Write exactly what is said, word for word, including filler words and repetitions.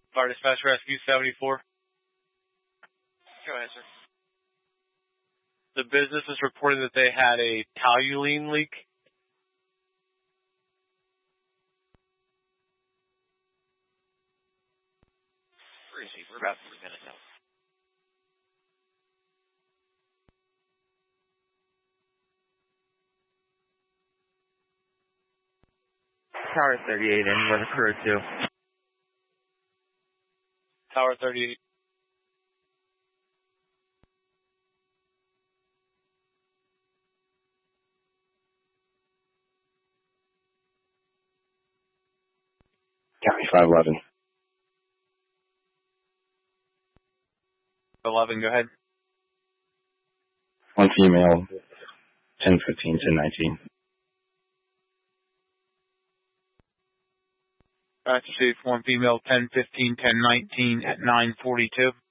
Fire Dispatch Rescue seventy-four. Go ahead, sir. The business is reporting that they had a toluene leak. Receive. We're about three minutes out. Tower thirty-eight in with a crew two. Tower thirty-eight. County five eleven. eleven, go ahead. One female, ten fifteen, ten nineteen. That's received. One female, ten fifteen, ten nineteen at nine forty-two.